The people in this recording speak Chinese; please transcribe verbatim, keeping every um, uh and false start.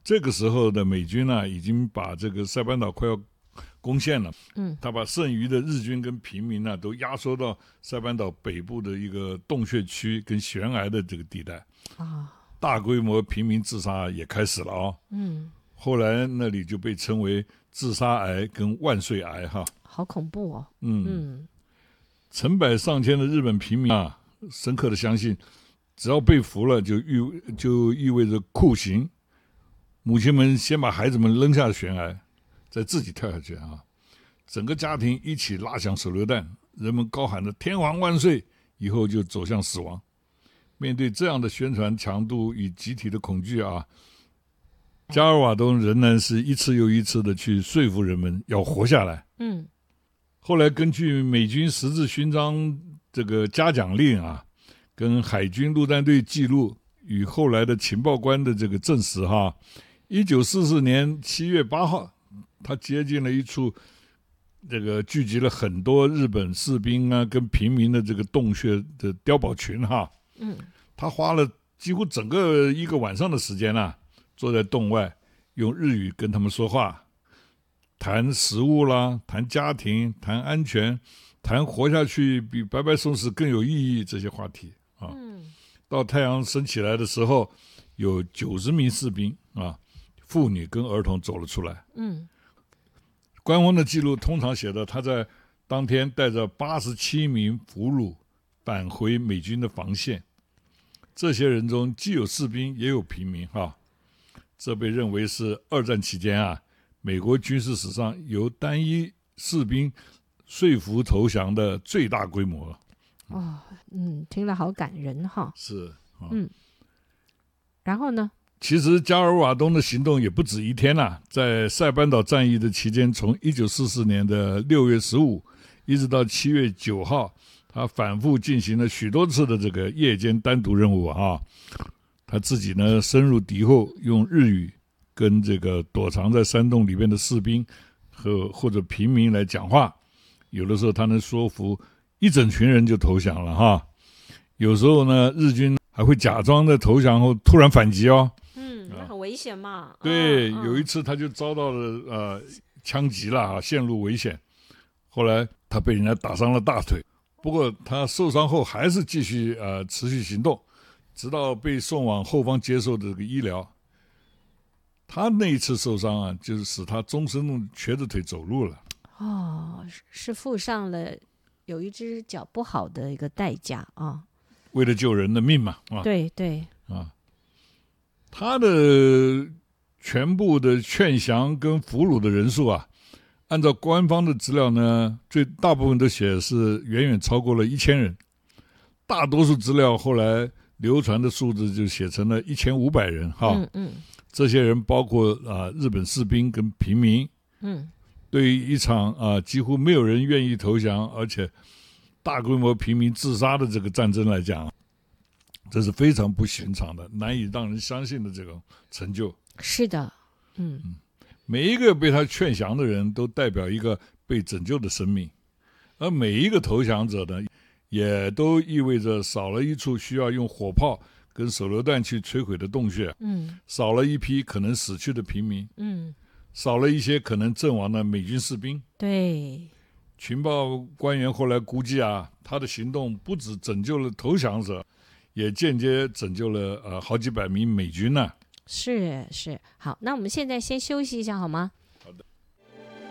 这个时候的美军呢、啊，已经把这个塞班岛快要攻陷了。嗯，他把剩余的日军跟平民呢、啊，都压缩到塞班岛北部的一个洞穴区跟悬崖的这个地带。啊，大规模平民自杀也开始了哦。嗯，后来那里就被称为自杀崖跟万岁崖哈。 好恐怖哦。 嗯嗯，成百上千的日本平民啊，深刻的相信，只要被俘了，就意就意味着酷刑。母亲们先把孩子们扔下悬崖，再自己跳下去啊！整个家庭一起拉响手榴弹，人们高喊着"天皇万岁"，以后就走向死亡。面对这样的宣传强度与集体的恐惧啊，加尔瓦东仍然是一次又一次的去说服人们要活下来。嗯，后来根据美军十字勋章这个嘉奖令啊，跟海军陆战队记录与后来的情报官的这个证实哈。一九四四年七月八号，他接近了一处这个聚集了很多日本士兵啊跟平民的这个洞穴的碉堡群哈。嗯，他花了几乎整个一个晚上的时间啊，坐在洞外，用日语跟他们说话，谈食物啦，谈家庭，谈安全，谈活下去比白白送死更有意义这些话题啊。嗯，到太阳升起来的时候，有九十名士兵啊。妇女跟儿童走了出来。嗯，官方的记录通常写的，他在当天带着八十七名俘虏返回美军的防线。这些人中既有士兵也有平民哈，这被认为是二战期间啊，美国军事史上由单一士兵说服投降的最大规模。 哦，嗯，听了好感人哈。 是，啊、 嗯，然后呢？ 其实加尔瓦东的行动也不止一天啊，在塞班岛战役的期间，从一九四四年的六月十五一直到七月九号，他反复进行了许多次的这个夜间单独任务啊。他自己呢深入敌后，用日语跟这个躲藏在山洞里面的士兵和或者平民来讲话，有的时候他能说服一整群人就投降了哈。有时候呢，日军还会假装在投降后突然反击哦。 很危险嘛。 对、 嗯、 有一次他就遭到了呃枪击了啊，陷入危险。后来他被人家打伤了大腿，不过他受伤后还是继续呃持续行动，直到被送往后方接受的这个医疗。他那一次受伤啊，就是使他终身瘸着腿走路了。 哦，是付上了有一只脚不好的一个代价啊。 为了救人的命嘛。啊、 对对啊。他的全部的劝降跟俘虏的人数啊，按照官方的资料呢，最大部分都写的是远远超过了一千人，大多数资料后来流传的数字就写成了一千五百人哈。嗯嗯，这些人包括啊、呃、日本士兵跟平民。嗯，对于一场啊、呃、几乎没有人愿意投降，而且大规模平民自杀的这个战争来讲。这是非常不寻常的，难以让人相信的这种成就。 是的。嗯， 每一个被他劝降的人都代表一个被拯救的生命，而每一个投降者呢，也都意味着少了一处需要用火炮跟手榴弹去摧毁的洞穴。嗯，少了一批可能死去的平民。嗯，少了一些可能阵亡的美军士兵。 对， 情报官员后来估计啊，他的行动不只拯救了投降者，也间接拯救了呃好几百名美军呢、啊。 是是，好，那我们现在先休息一下好吗？